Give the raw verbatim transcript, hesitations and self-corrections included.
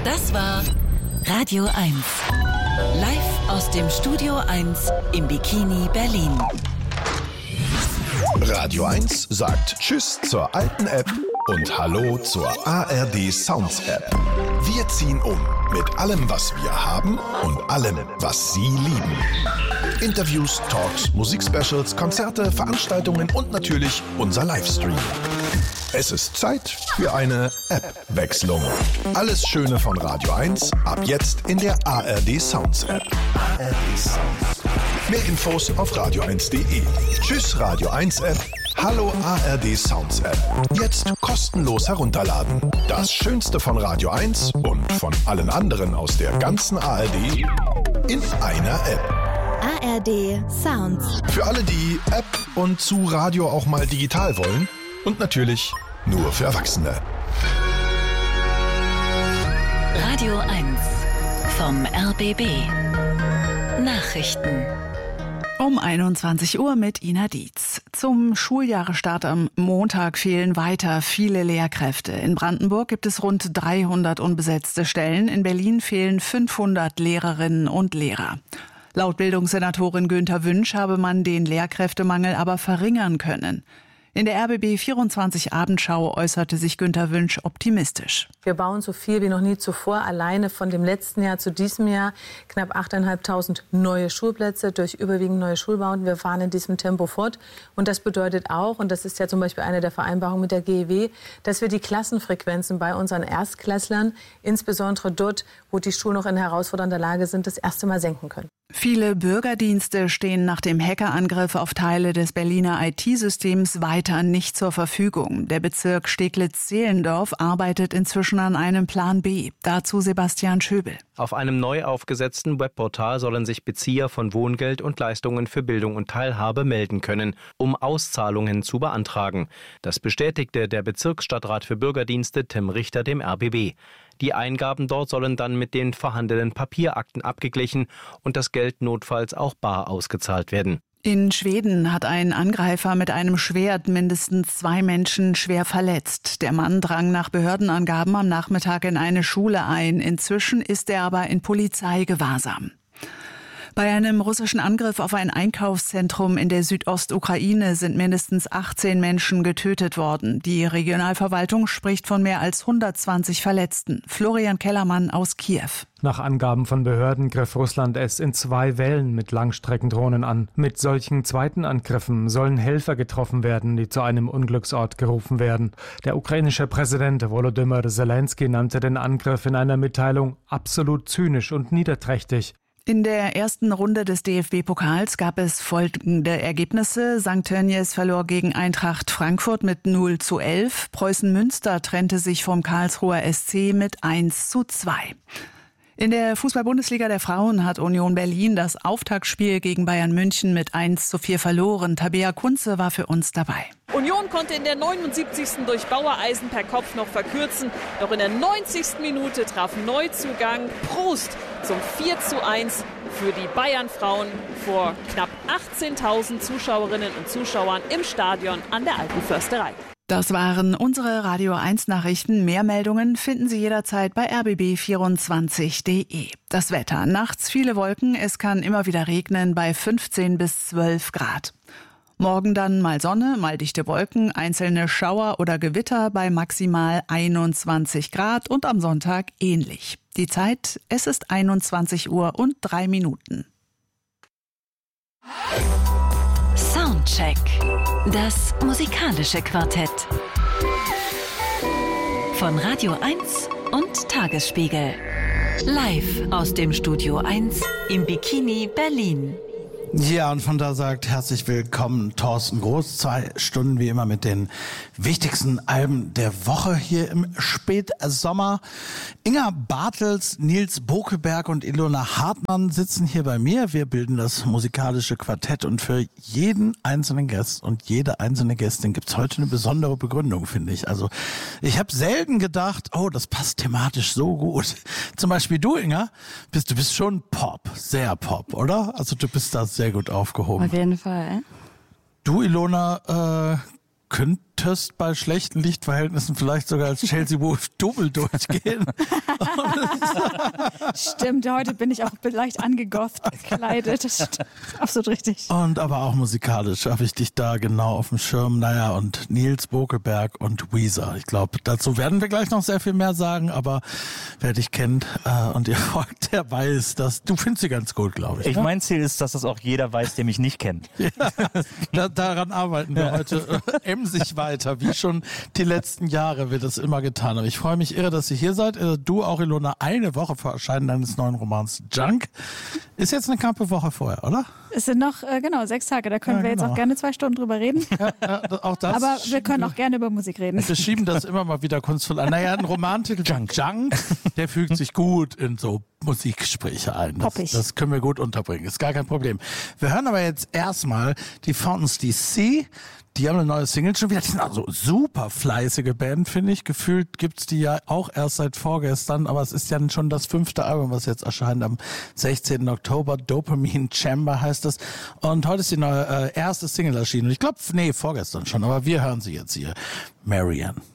Das war Radio eins. Live aus dem Studio eins im Bikini Berlin. Radio eins sagt Tschüss zur alten App und Hallo zur A R D Sounds App. Wir ziehen um mit allem, was wir haben und allem, was Sie lieben. Interviews, Talks, Musikspecials, Konzerte, Veranstaltungen und natürlich unser Livestream. Es ist Zeit für eine App-Wechslung. Alles Schöne von Radio eins ab jetzt in der A R D Sounds App. A R D Sounds. Mehr Infos auf radio eins punkt de. Tschüss Radio eins App. Hallo A R D Sounds App. Jetzt kostenlos herunterladen. Das Schönste von Radio eins und von allen anderen aus der ganzen A R D in einer App. A R D Sounds. Für alle, die App und zu Radio auch mal digital wollen. Und natürlich nur für Erwachsene. Radio eins vom R B B. Nachrichten. Um einundzwanzig Uhr mit Ina Dietz. Zum Schuljahresstart am Montag fehlen weiter viele Lehrkräfte. In Brandenburg gibt es rund dreihundert unbesetzte Stellen. In Berlin fehlen fünfhundert Lehrerinnen und Lehrer. Laut Bildungssenatorin Günther Wünsch habe man den Lehrkräftemangel aber verringern können. In der R B B vierundzwanzig Abendschau äußerte sich Günther Wünsch optimistisch. Wir bauen so viel wie noch nie zuvor. Alleine von dem letzten Jahr zu diesem Jahr knapp achttausendfünfhundert neue Schulplätze durch überwiegend neue Schulbauten. Wir fahren in diesem Tempo fort. Und das bedeutet auch, und das ist ja zum Beispiel eine der Vereinbarungen mit der G E W, dass wir die Klassenfrequenzen bei unseren Erstklässlern, insbesondere dort, wo die Schulen noch in herausfordernder Lage sind, das erste Mal senken können. Viele Bürgerdienste stehen nach dem Hackerangriff auf Teile des Berliner I T-Systems weiter nicht zur Verfügung. Der Bezirk Steglitz-Zehlendorf arbeitet inzwischen an einem Plan B. Dazu Sebastian Schöbel. Auf einem neu aufgesetzten Webportal sollen sich Bezieher von Wohngeld und Leistungen für Bildung und Teilhabe melden können, um Auszahlungen zu beantragen. Das bestätigte der Bezirksstadtrat für Bürgerdienste Tim Richter dem R B B. Die Eingaben dort sollen dann mit den vorhandenen Papierakten abgeglichen und das Geld notfalls auch bar ausgezahlt werden. In Schweden hat ein Angreifer mit einem Schwert mindestens zwei Menschen schwer verletzt. Der Mann drang nach Behördenangaben am Nachmittag in eine Schule ein. Inzwischen ist er aber in Polizeigewahrsam. Bei einem russischen Angriff auf ein Einkaufszentrum in der Südostukraine sind mindestens achtzehn Menschen getötet worden. Die Regionalverwaltung spricht von mehr als hundertzwanzig Verletzten. Florian Kellermann aus Kiew. Nach Angaben von Behörden griff Russland es in zwei Wellen mit Langstreckendrohnen an. Mit solchen zweiten Angriffen sollen Helfer getroffen werden, die zu einem Unglücksort gerufen werden. Der ukrainische Präsident Volodymyr Zelensky nannte den Angriff in einer Mitteilung absolut zynisch und niederträchtig. In der ersten Runde des D F B-Pokals gab es folgende Ergebnisse. Sankt Tönnies verlor gegen Eintracht Frankfurt mit null zu elf. Preußen Münster trennte sich vom Karlsruher S C mit eins zu zwei. In der Fußball-Bundesliga der Frauen hat Union Berlin das Auftaktspiel gegen Bayern München mit eins zu vier verloren. Tabea Kunze war für uns dabei. Union konnte in der neunundsiebzigsten durch Bauereisen per Kopf noch verkürzen. Doch in der neunzigsten Minute traf Neuzugang Prost zum vier zu eins für die Bayern-Frauen vor knapp achtzehntausend Zuschauerinnen und Zuschauern im Stadion an der Alten Försterei. Das waren unsere Radio eins Nachrichten. Mehr Meldungen finden Sie jederzeit bei r b b vierundzwanzig punkt de. Das Wetter. Nachts viele Wolken. Es kann immer wieder regnen bei fünfzehn bis zwölf Grad. Morgen dann mal Sonne, mal dichte Wolken, einzelne Schauer oder Gewitter bei maximal einundzwanzig Grad und am Sonntag ähnlich. Die Zeit, es ist einundzwanzig Uhr und drei Minuten. Soundcheck. Das musikalische Quartett. Von Radio eins und Tagesspiegel. Live aus dem Studio eins im Bikini Berlin. Ja, und von da sagt herzlich willkommen Thorsten Groß. Zwei Stunden wie immer mit den wichtigsten Alben der Woche hier im Spätsommer. Inga Bartels, Nils Bokeberg und Ilona Hartmann sitzen hier bei mir. Wir bilden das musikalische Quartett und für jeden einzelnen Gast und jede einzelne Gästin gibt's heute eine besondere Begründung, finde ich. Also ich habe selten gedacht, oh, das passt thematisch so gut. Zum Beispiel du, Inga, bist du bist schon Pop, sehr Pop, oder? Also du bist da sehr gut aufgehoben. Auf jeden Fall. Du, Ilona, äh, könnt könntest bei schlechten Lichtverhältnissen vielleicht sogar als Chelsea Wolf Double durchgehen. Stimmt, heute bin ich auch leicht angegotht gekleidet. Das ist absolut richtig. Und aber auch musikalisch habe ich dich da genau auf dem Schirm. Naja, und Nils Bokelberg und Weezer. Ich glaube, dazu werden wir gleich noch sehr viel mehr sagen, aber wer dich kennt äh, und ihr folgt, der weiß, dass du findest sie ganz gut, glaube ich. Ich ne? Mein Ziel ist, dass das auch jeder weiß, der mich nicht kennt. Ja, da, daran arbeiten wir heute äh, emsig weiter, wie schon die letzten Jahre wir das immer getan haben. Ich freue mich irre, dass ihr hier seid. Äh, du auch, Ilona, eine Woche vor Erscheinen deines neuen Romans Junk. Ist jetzt eine knappe Woche vorher, oder? Es sind noch, äh, genau, sechs Tage. Da können Ja, wir genau. jetzt auch gerne zwei Stunden drüber reden. Ja, ja, auch das Aber wir können auch gerne über Musik reden. Wir schieben das immer mal wieder kunstvoll an. Naja, ein Romantitel, Junk, Junk, der fügt sich gut in so Musikgespräche ein. Das, Poppig. das können wir gut unterbringen, ist gar kein Problem. Wir hören aber jetzt erstmal die Fountains D C. Die haben eine neue Single schon wieder. Die sind also super fleißige Band, finde ich. Gefühlt gibt's die ja auch erst seit vorgestern, aber es ist ja schon das fünfte Album, was jetzt erscheint am sechzehnten Oktober. Dopamine Chamber heißt es. Und heute ist die neue äh, erste Single erschienen. Ich glaube, nee, vorgestern schon, aber wir hören sie jetzt hier. Marianne.